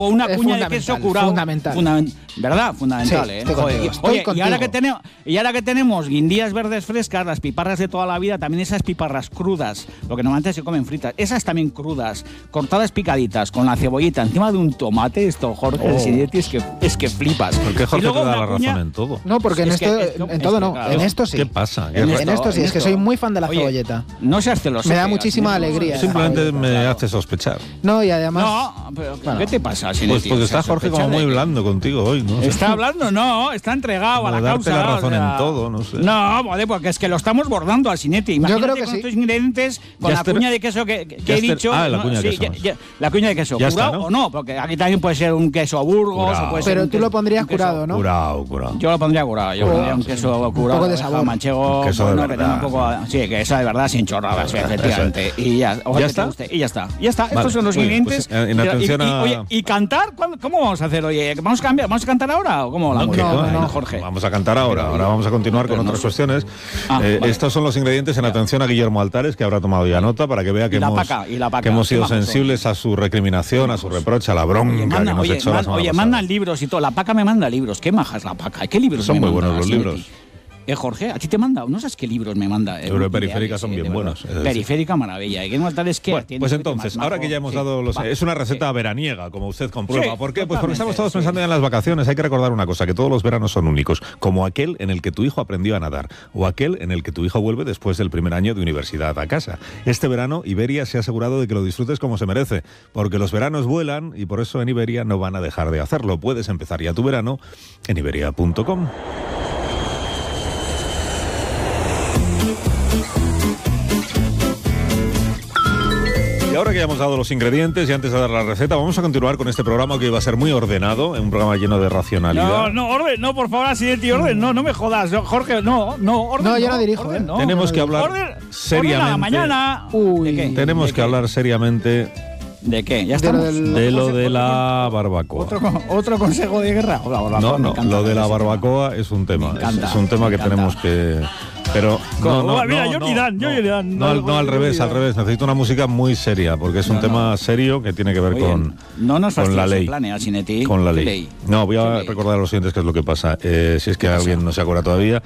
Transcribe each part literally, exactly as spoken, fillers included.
o una cuña de queso curado. Fundamental. Fundament- ¿Verdad? Fundamental, Sí, ¿eh? estoy Joder, contigo, estoy oye, y contigo. ahora, que tenemos, y ahora que tenemos guindillas verdes frescas, las piparras de toda la vida, también esas piparras crudas, lo que normalmente se comen fritas, esas también crudas, cortadas picaditas, con la cebollita encima de un tomate, esto, Jorge, Oh. de Sinetti, es que, es que flipas. ¿Por qué Y Jorge te luego da una la cuña- razón en todo? No, porque en Es que- esto, es que- en es todo que, no, claro. en esto sí. ¿Qué pasa? En, ¿Qué en esto sí, en es que esto- soy muy fan de la Oye, cebolleta. No seas celoso. Me da muchísima alegría. Simplemente me Claro. hace sospechar. No, y además... No, pero Claro. ¿qué te pasa, Pues Sinetti? porque O sea, está Jorge como sospecha muy de- blando contigo hoy, ¿no? Está hablando, no, está entregado a Como la darte causa. la razón o sea, en todo, no sé. No, joder, porque es que lo estamos bordando al Sinetti. Imagínate creo que con sí. estos ingredientes, con Ya la está- cuña de queso que, que ya he está- dicho. ah, la no, cuña de sí, queso. ya- ya- la cuña de queso. Ya está, ¿Curado ¿no? o no? Porque aquí también puede ser un queso Burgos Curado. o puede ser Pero un tú queso- lo pondrías un queso- curado, ¿no? Curado, curado. Yo lo pondría curado. Yo Oh, pondría un sí, queso sí. Un curado. poco de oveja, sabor. manchego. Queso de bueno, que tenga verdad. un poco. Sí, que eso de verdad sin chorradas, efectivamente. Y ya, ojalá ¿Ya que te está? guste. Y ya está. Ya está. Vale, Estos son los muy bien, ingredientes. pues, en Pero- y- atención y, a- oye, ¿y cantar? ¿Cuándo- ¿Cómo vamos a hacer? Oye, ¿vamos a cambiar? ¿Vamos a cantar ahora o cómo la No, que no, no, no, Jorge? Vamos a cantar ahora. Ahora vamos a continuar con Pero no otras sé. cuestiones. Ah, Eh, vale. Estos son los ingredientes en atención a Guillermo Altares, que habrá tomado ya nota para que vea que Y la hemos, paca, y la paca. que hemos sido Qué majos sensibles a su recriminación, a su reproche, a la bronca Oye, que manda, nos oye, echó la man- semana oye, pasada. mandan libros y todo. La paca me manda libros. ¿Qué maja es la paca? ¿Qué libros Son me muy manda buenos los Sinetti? libros. Eh, Jorge, ¿a ti te manda? No sabes qué libros me manda. Eh, Libros de ideales, Periférica son eh, bien de verdad. buenos, es decir. Periférica, maravilla. ¿Y qué tal es que Bueno, tiene pues que entonces, más ahora majo? que ya hemos Sí, dado los... va. Es una receta Sí. veraniega, como usted comprueba. Sí, ¿Por qué? Pues porque estamos totalmente, todos sí. pensando ya en las vacaciones. Hay que recordar una cosa, que todos los veranos son únicos, como aquel en el que tu hijo aprendió a nadar, o aquel en el que tu hijo vuelve después del primer año de universidad a casa. Este verano, Iberia se ha asegurado de que lo disfrutes como se merece, porque los veranos vuelan y por eso en Iberia no van a dejar de hacerlo. Puedes empezar ya tu verano en iberia punto com. Y ahora que ya hemos dado los ingredientes y antes de dar la receta, vamos a continuar con este programa que va a ser muy ordenado, un programa lleno de racionalidad. No, no, orden, no, por favor, Sinetti, orden, no, no me jodas, no, Jorge, no, no, orden. No, yo no dirijo, orden, ¿eh? no. Tenemos que hablar Orden, seriamente. orden a la mañana. Uy. ¿De qué? Tenemos ¿De que qué? hablar seriamente ¿De qué? Ya De lo estamos. del- de lo de la barbacoa. ¿Otro, con- otro consejo de guerra? La barbacoa, No, me no, encanta lo de la ese tema. barbacoa es un tema. Me encanta, es un tema me que encanta. tenemos que... Pero no, Como- no, Ah, mira, no, Johnny no, Dan, no, Johnny Dan, no, al- no, no, al Johnny revés, Dan. al revés. Necesito una música muy seria, porque es un No, no. tema serio que tiene que ver Oye, con, no nos con la fastidies el ley. plan, ¿eh, Sinetti? Con la ¿Qué ley. No, voy ¿Qué a ley? recordar a los siguientes qué es lo que pasa. Eh, si es que alguien no se acuerda todavía.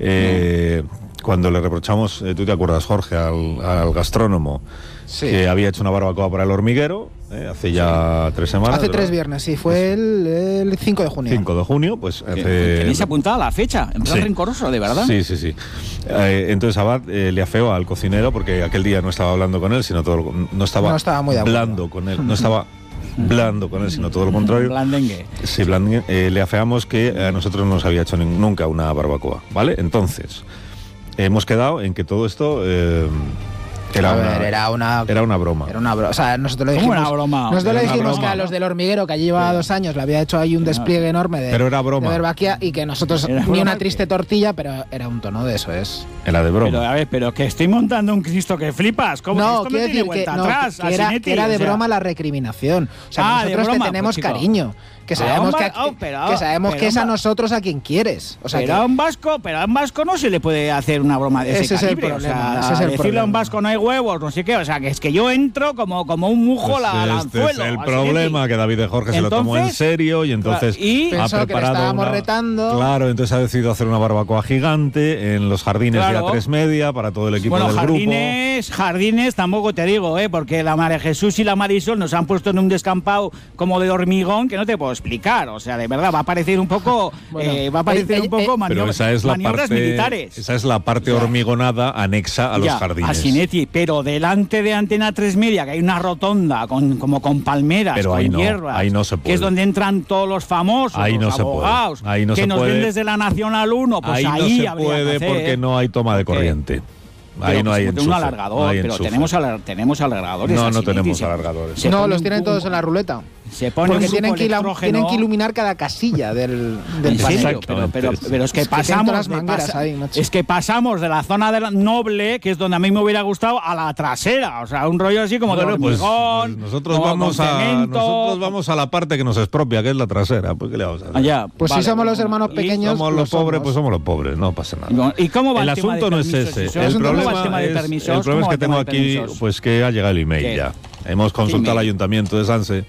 Eh, Cuando le reprochamos, eh, tú te acuerdas, Jorge, al, al gastrónomo, Sí. que había hecho una barbacoa para el hormiguero, eh, hace ya tres semanas. Hace ¿verdad? tres viernes, sí, fue el, el cinco de junio. cinco de junio, pues Que- hace... ¿Tenéis apuntada la fecha? En plan Sí. rencoroso, de verdad. Sí, sí, sí. Eh, entonces Abad eh, le afeó al cocinero porque aquel día no estaba hablando con él, sino todo lo- no estaba, No estaba muy de acuerdo. blando con él, no estaba blando con él, sino todo lo contrario. Blandengue. Sí, blandengue. Eh, le afeamos que a nosotros no nos había hecho nin- nunca una barbacoa, ¿vale? Entonces, hemos quedado en que todo esto eh, era, A una, ver, era una... era una broma. Era una broma. O sea, nosotros le ¿Cómo dijimos, una broma? nosotros le Era una dijimos broma. que a los del hormiguero, que allí llevaba dos años, le había hecho ahí un despliegue enorme de, Pero era broma. de verbaquía y que nosotros Era ni broma una que- triste tortilla, pero era un tono de eso, es. Era de broma. Pero a ver, pero que estoy montando un Cristo que flipas. ¿Cómo No, esto no quiero tiene decir que, vuelta no, atrás? que, que era, Asinetti, que era de o sea. broma la recriminación. O sea, que Ah, de nosotros broma, te tenemos pues, chico. cariño. Que Pero sabemos, a un que, va- oh, pero- que, sabemos pero que es a un va- nosotros a quien quieres. O sea, Pero que- a un vasco, pero a un vasco no se le puede hacer una broma de ese, Ese es el calibre. problema, O sea, ese es el decirle a un problema. vasco no hay huevos, no sé qué. O sea, que es que yo entro como, como un mujo Pues la, al este anzuelo. es el así problema, que- que David de Jorge se lo tomó en Entonces, serio y entonces claro, y- ha Pensó que le preparado estábamos una- retando. Claro, entonces ha decidido hacer una barbacoa gigante en los jardines de Claro. A tres Media para todo el equipo Bueno, del jardines, jardines tampoco te digo, ¿eh? Porque la María Jesús y la Marisol nos han puesto en un descampado como de hormigón que no te puedo explicar. O sea, de verdad, va a parecer un poco, Bueno, eh, va a parecer eh, un eh, poco eh, Pero maniobra- esa es la maniobras parte, militares. esa es la parte hormigonada anexa a los Ya, jardines. A Sinetti, pero delante de Antena tres Media, que hay una rotonda con, como con palmeras, Pero con ahí no, hierbas, ahí no se que es puede. donde entran todos los famosos, Ahí los no se puede, abogados, ahí no que se nos puede. ven desde la Nacional uno, pues ahí ahí, no se habría que puede hacer. porque no hay toma de ¿Por qué? corriente. Pero Ahí no hay pues, enchufe. un alargador, no hay pero enchufe. tenemos, alar- tenemos alargadores. No, a no Sinetti, tenemos se- alargadores. se no, pone los un tienen cubo- todos en la ruleta. Se pone Porque un tienen grupo que, ila- electrógeno. tienen que iluminar cada casilla del, del ¿En panel. serio? Pero, pero, pero es que Es que tienen pasamos todas las de mangueras pasa- ahí, macho. es que pasamos de la zona de la noble, que es donde a mí me hubiera gustado, a la trasera, o sea, un rollo así como Bueno, de pues, hormigón, pues nosotros como vamos con a cemento. nosotros vamos a la parte que nos expropia, que es la trasera. Pues qué le vamos a hacer. Allá, Pues vale, si somos los bueno, hermanos y- pequeños, Somos lo los pobres, somos. pues somos los pobres, no pasa nada. ¿Y cómo va el, El tema asunto de no es permisos? ese. ¿Eso? El ¿Cómo va problema, tema de es, permisos? el problema ¿Cómo es va que el tema tengo de aquí, permisos? pues que ha llegado el email ¿Qué? ya. Hemos consultado al email? Ayuntamiento de Sanse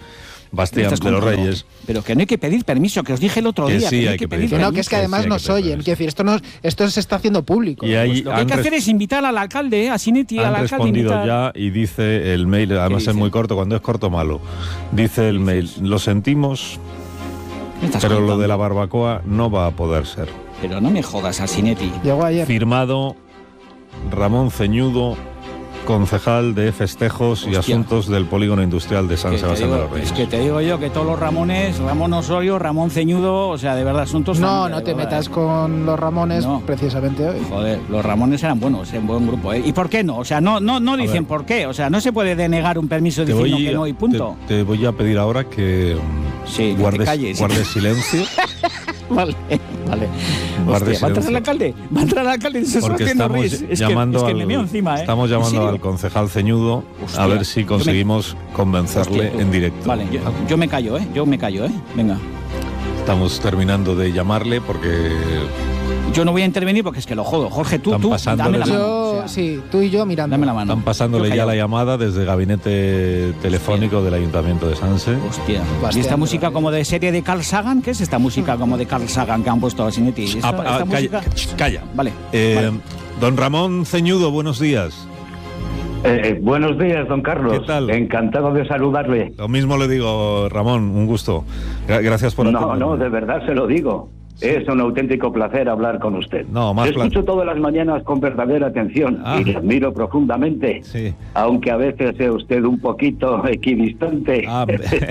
Bastián Estás de los contando. Reyes. Pero que no hay que pedir permiso, que os dije el otro Que día. sí, que no hay que pedir Que no, que es que Sí, además sí, hay nos que pedir oyen. permiso. Quiero decir, esto, no, esto se está haciendo público. Y ahí Pues lo que hay han que res- hacer es invitar al alcalde, a Sinetti, al Han alcalde. respondido invitar. ya y dice el mail, además dice? es muy corto, cuando es corto malo. Dice el mail, lo sentimos, ¿Qué estás pero lo contando? de la barbacoa no va a poder ser. Pero no me jodas, a Sinetti. Llegó ayer. Firmado Ramón Ceñudo, concejal de festejos y Hostia. asuntos del polígono industrial de San Que te Sebastián de digo- los Reyes. es que te digo yo que todos los Ramones, Ramón Osorio, Ramón Ceñudo, o sea, de verdad, asuntos... No, familia, no de te verdad, metas ¿eh? con los Ramones No. precisamente hoy. Joder, los Ramones eran buenos, en buen grupo, ¿eh? ¿Y por qué no? O sea, no, no, no dicen ver. por qué. O sea, no se puede denegar un permiso Te diciendo voy, que no y punto. te, te voy a pedir ahora que mm, Sí, que te guardes, calles. guardes silencio. Vale, vale. Guarde Hostia, ¿va a entrar silencio. el alcalde? ¿Va a entrar el alcalde? Se está Porque haciendo estamos reír. Es llamando, que, es que me al, meo encima, ¿eh? estamos ¿En llamando serio? al concejal Ceñudo Hostia, a ver si yo me- conseguimos convencerle Hostia, tú. en directo. Vale, yo, yo me callo, ¿eh? Yo me callo, ¿eh? Venga. Estamos terminando de llamarle porque Yo no voy a intervenir porque es que lo jodo. Jorge, tú, Están tú, pasándole dame la el- mano. Yo, o sea, sí, tú y yo mirando. Dame la mano. están pasándole Yo ya la callado. llamada desde el gabinete telefónico del Ayuntamiento de Sanse. Hostia. ¿Y Bastián, esta de música verdad. como de serie de Carl Sagan? ¿Qué es esta música como de Carl Sagan que han puesto a Sinetti? ¿Esta, Ah, esta ah, música? calla, calla. Vale. Eh, vale. Don Ramón Ceñudo, buenos días. Eh, buenos días, don Carlos. ¿Qué tal? Encantado de saludarle. Lo mismo le digo, Ramón, un gusto. Gra- gracias por No, atenderme. no, de verdad se lo digo. Es un auténtico placer hablar con usted. No, más Escucho placer. todas las mañanas con verdadera atención Ah. y le admiro profundamente. Sí. Aunque a veces sea usted un poquito equidistante. Ah,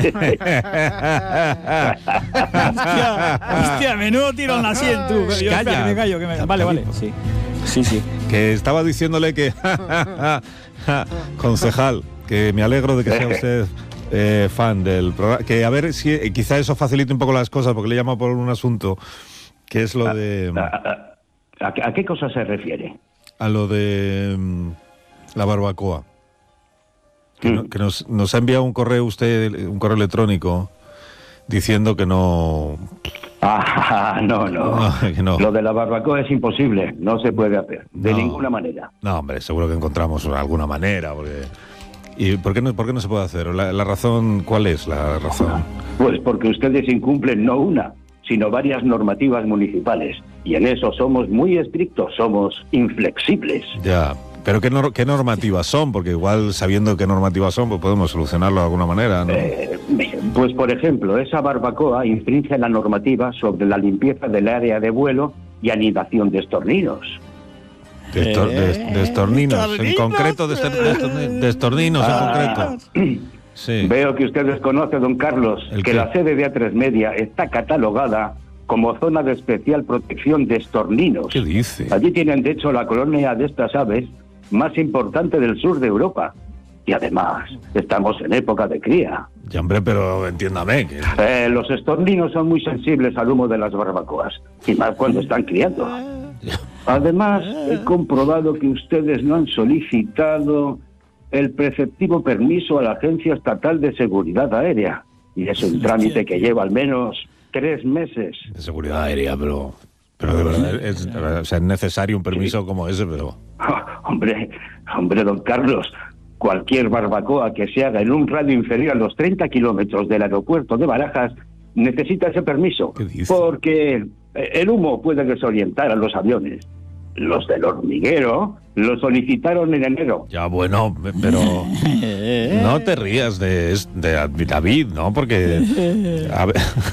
Hostia, hostia, menudo tiro en la sien, tú. Pero yo, Calla. espera, que me callo, que me Vale, vale. Sí, sí, sí. que estaba diciéndole que concejal, que me alegro de que sea usted eh, fan del programa, que a ver si eh, quizá eso facilite un poco las cosas, porque le llamo por un asunto que es lo de ¿A, a- a qué- a qué cosa se refiere? a lo de mm, la barbacoa, que, no- Mm. que nos, nos ha enviado un correo usted, un correo electrónico diciendo que no. Ah, no, no. No, que no. Lo de la barbacoa es imposible. No se puede hacer. De No. ninguna manera. No, hombre, seguro que encontramos alguna manera, porque. ¿Y por qué no, por qué no se puede hacer? La, la razón, ¿cuál es la razón? Pues porque ustedes incumplen no una, sino varias normativas municipales. Y en eso somos muy estrictos, somos inflexibles. Ya, pero ¿qué, nor- qué normativas son? Porque igual sabiendo qué normativas son, pues podemos solucionarlo de alguna manera, ¿no? Eh, pues, por ejemplo, esa barbacoa infringe la normativa sobre la limpieza del área de vuelo y anidación de estorninos. De, estor- de- de estorninos, en estorninos, concreto, de, estor- de estorni- de estorninos, en concreto. Sí. Veo que usted desconoce, don Carlos, ¿El que qué? la sede de A tres Media está catalogada como zona de especial protección de estorninos. ¿Qué dice? Allí tienen, de hecho, la colonia de estas aves más importante del sur de Europa. Y además, estamos en época de cría. Ya, hombre, pero entiéndame. Que... Eh, los estorninos son muy sensibles al humo de las barbacoas, y más cuando están criando. Además, he comprobado que ustedes no han solicitado el preceptivo permiso a la Agencia Estatal de Seguridad Aérea. Y es un trámite que lleva al menos tres meses. De seguridad aérea, pero... Pero de verdad, es, o sea, es necesario un permiso como ese, pero... hombre, hombre, don Carlos, cualquier barbacoa que se haga en un radio inferior a los treinta kilómetros del aeropuerto de Barajas necesita ese permiso, ¿Qué dice? porque el humo puede desorientar a los aviones. Los del hormiguero lo solicitaron en enero. Ya, bueno, pero... No te rías de, de David, ¿no? Porque... A ver,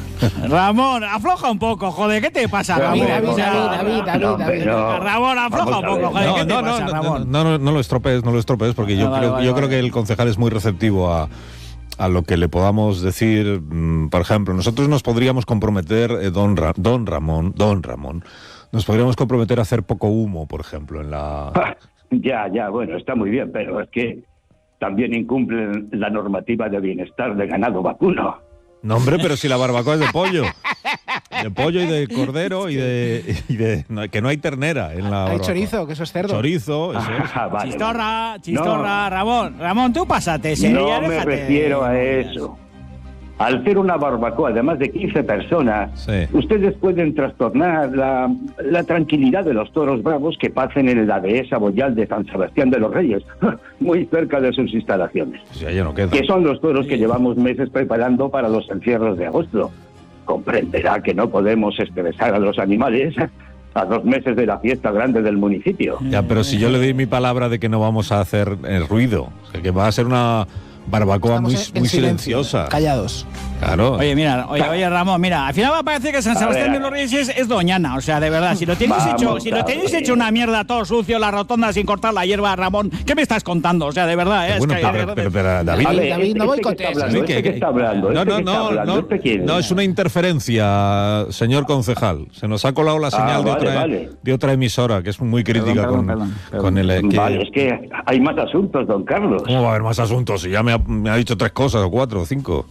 Ramón, afloja un poco, joder, ¿qué te pasa, David, Ramón? David, O sea, David, David, David, no, hombre, David. no. Ramón, afloja Vamos un a poco, ver. joder, no, ¿qué te no, pasa, no, Ramón? no, no, no lo estropees, no lo estropees, porque yo Ah, vale, creo, vale, yo vale. creo que el concejal es muy receptivo a, a lo que le podamos decir. mm, Por ejemplo, nosotros nos podríamos comprometer, eh, don, Ra- don Ramón, don Ramón, nos podríamos comprometer a hacer poco humo, por ejemplo, en la... Ah, Ya, ya, bueno, está muy bien, pero es que también incumplen la normativa de bienestar de ganado vacuno. No, hombre, pero si la barbacoa es de pollo. De pollo y de cordero y de... y de- no, que no hay ternera en la Hay barbacoa. chorizo, que eso es cerdo. Chorizo, eso es. Ah, vale, Chistorra, vale. chistorra, Ramón. Ramón, tú pásate, No, Sevilla, no me déjate. refiero a eso. al ser una barbacoa de más de quince personas, Sí. ustedes pueden trastornar la, la tranquilidad de los toros bravos que pasen en la dehesa boyal de San Sebastián de los Reyes, muy cerca de sus instalaciones, Pues ya, ya no queda. que son los toros que llevamos meses preparando para los encierros de agosto. Comprenderá que no podemos estresar a los animales a dos meses de la fiesta grande del municipio. Ya, pero si yo le doy mi palabra de que no vamos a hacer eh, ruido, o sea, que va a ser una barbacoa Estamos muy, en- en muy silencio, silenciosa. Callados. Claro. Oye, mira, oye, oye, Ramón, mira, al final va a parecer que San A Sebastián ver. de los Reyes es, es Doñana, o sea, de verdad, si lo tienes Vamos hecho, si lo a tenéis ver. hecho una mierda todo sucio, la rotonda sin cortar la hierba, Ramón, ¿qué me estás contando? O sea, de verdad, ¿eh? Bueno, es que, pero, de verdad, pero, pero, David, David, Vale, David, no este boicotees, que está hablando, David, este que está hablando, no, este no, que está no, hablando, no, este quién no, es una interferencia, señor concejal. Se nos ha colado la señal de, vale, otra, vale. de otra emisora, que es muy crítica Perdón, con, perdón, perdón, con el... eh, que- Vale, es que hay más asuntos, don Carlos. ¿Cómo va a haber más asuntos? Si ya me ha, me ha dicho tres cosas, o cuatro, o cinco.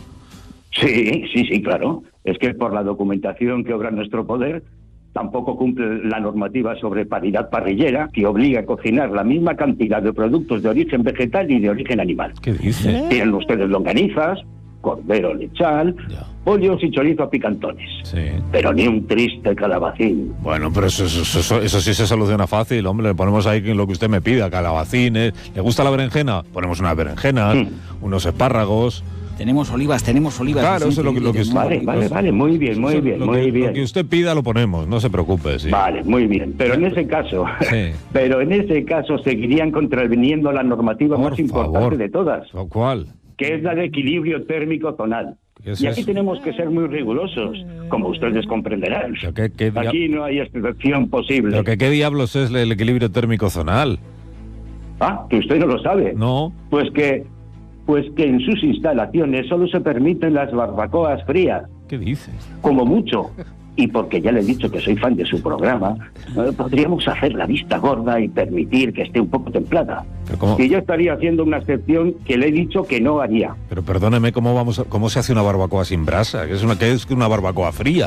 Sí, sí, sí, claro. Es que por la documentación que obra en nuestro poder, tampoco cumple la normativa sobre paridad parrillera, que obliga a cocinar la misma cantidad de productos de origen vegetal y de origen animal. ¿Qué dice? Tienen ustedes longanizas, cordero lechal, Ya. pollos y chorizo a picantones. Sí. Pero ni un triste calabacín. Bueno, pero eso, eso, eso, eso sí se soluciona fácil, hombre. Le ponemos ahí lo que usted me pida, calabacines. ¿Le gusta la berenjena? Ponemos unas berenjenas, Mm. unos espárragos. tenemos olivas, tenemos olivas. Claro, eso es lo que- lo que es- Vale, vale, vale, muy bien, muy Eso, bien, lo muy que, bien. Lo que usted pida lo ponemos, no se preocupe. Sí. Vale, muy bien. Pero en ese caso, Sí. pero en ese caso seguirían contraviniendo la normativa Por más importante favor. de todas, ¿Cuál? que es la de equilibrio térmico zonal. ¿Qué es Y aquí eso? tenemos que ser muy rigurosos, como ustedes comprenderán. Pero qué- qué dia- Aquí no hay excepción posible. ¿Pero que, qué diablos es el equilibrio térmico zonal? Ah, que usted no lo sabe. No. Pues que, pues que en sus instalaciones solo se permiten las barbacoas frías, ¿Qué dices? como mucho. Y porque ya le he dicho que soy fan de su programa, eh, podríamos hacer la vista gorda y permitir que esté un poco templada. Pero, ¿cómo? Y yo estaría haciendo una excepción que le he dicho que no haría. Pero perdóneme, ¿cómo, vamos a- ¿cómo se hace una barbacoa sin brasa? ¿Qué es una, qué es una barbacoa fría?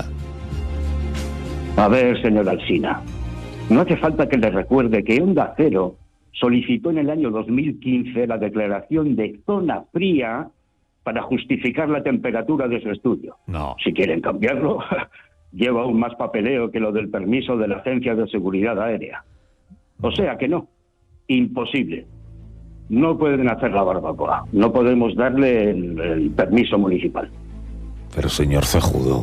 A ver, señor Alsina, no hace falta que le recuerde que Onda Cero solicitó en el año dos mil quince la declaración de zona fría para justificar la temperatura de su estudio. No. Si quieren cambiarlo, lleva aún más papeleo que lo del permiso de la Agencia de Seguridad Aérea. O sea que no, imposible. No pueden hacer la barbacoa, no podemos darle el, el permiso municipal. Pero señor Cejudo,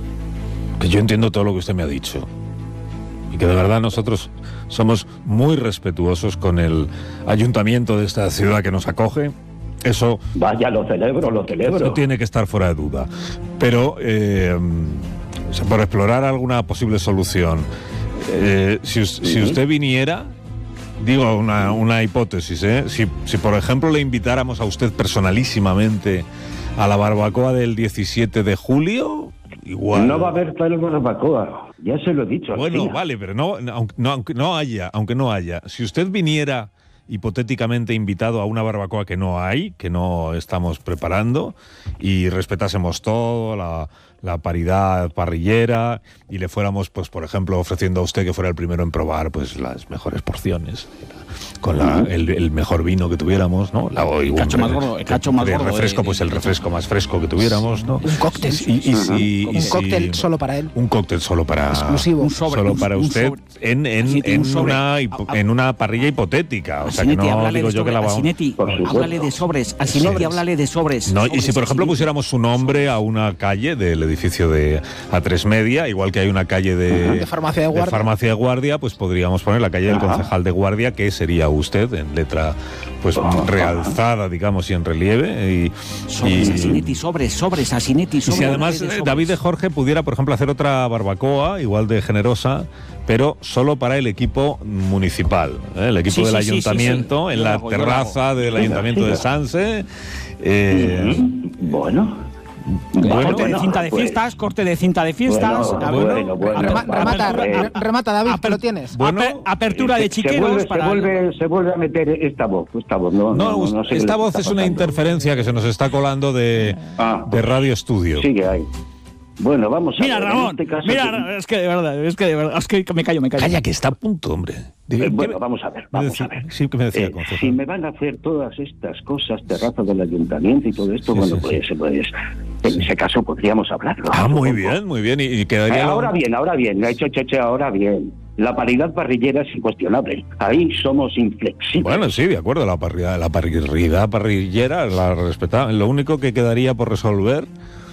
que yo entiendo todo lo que usted me ha dicho. Y que de verdad nosotros somos muy respetuosos con el ayuntamiento de esta ciudad que nos acoge. Eso, Vaya, lo celebro, lo celebro. eso tiene que estar fuera de duda. Pero eh, o sea, por explorar alguna posible solución, eh, si, us- si Ujú. usted viniera, digo una, una hipótesis, ¿eh? si, si por ejemplo le invitáramos a usted personalísimamente a la barbacoa del diecisiete de julio, igual. No va a haber tal barbacoa, ya se lo he dicho. Bueno, Alsina. vale, pero no, no, aunque, no, aunque no haya, aunque no haya, si usted viniera hipotéticamente invitado a una barbacoa que no hay, que no estamos preparando, y respetásemos todo, la, la paridad parrillera, y le fuéramos, pues, por ejemplo, ofreciendo a usted que fuera el primero en probar, pues, las mejores porciones, con la, el, el mejor vino que tuviéramos, ¿no? La, o igual, cacho más gordo, el cacho más de gordo refresco, de- pues el de- refresco más fresco que tuviéramos, ¿no? Un cóctel. Y, y si- Un y si- cóctel solo para él. un cóctel solo para Exclusivo. Un sobre, solo un- para un usted sobre. en, en, Asinetti, en un sobre. una hipo- A- a- en una parrilla hipotética, o sea que Asinetti, no háblale digo de yo que la sobres. vamos. Asinetti, Por supuesto. háblale de sobres. Asinetti, Sobres. háblale de sobres. No, y Sobres, si por ejemplo Asinetti. pusiéramos su nombre a una calle del edificio de A tres Media, igual que hay una calle de, De Farmacia de Guardia. Farmacia de Guardia, pues podríamos poner la calle del Ajá. concejal de Guardia, que sería usted en letra pues Ajá. realzada, digamos, y en relieve. Y, Sobres, y- Asinetti, sobres, sobres, Asinetti, Y sobres. si además háblale de eh, sobres. David de Jorge pudiera, por ejemplo, hacer otra barbacoa, igual de generosa, pero solo para el equipo municipal, ¿eh? El equipo Sí, del sí, sí, ayuntamiento, sí, sí. en Yo la lo hago, yo lo terraza del Venga, ayuntamiento venga. de Sanse. eh, Mm, Bueno. Bueno, corte bueno, de cinta de pues- fiestas, corte de cinta de fiestas. Bueno, a- bueno, bueno. Rema- remata, Vamos a ver. re- remata, David, que Aper- lo tienes. Bueno, aper- apertura de Se- chiqueros se vuelve, para. se, vuelve, se vuelve a meter esta voz, esta voz. No, no, no, no sé qué esta le voz está es una pasando. interferencia que se nos está colando de, Ah. de Radio Estudio. Sigue ahí. Bueno, vamos a Mira, ver. Ramón, en este caso, mira, es que de verdad, es que de verdad, es que me callo, me callo. Calla, que está a punto, hombre. Diga, Eh, bueno, ¿qué me- vamos a ver, me vamos decía- a ver. Sí, que me decía, Eh, concejal. si me van a hacer todas estas cosas, terraza del ayuntamiento y todo esto, Sí, bueno, sí, pues, pues en ese caso podríamos hablarlo. Ah, muy supongo. bien, muy bien. Y, y Eh, quedaría... la- ahora bien, ahora bien, eh, che, che, che, ahora bien. La paridad parrillera es incuestionable. Ahí somos inflexibles. Bueno, sí, de acuerdo, la parrilla, la parrilla parrillera la respetamos. Lo único que quedaría por resolver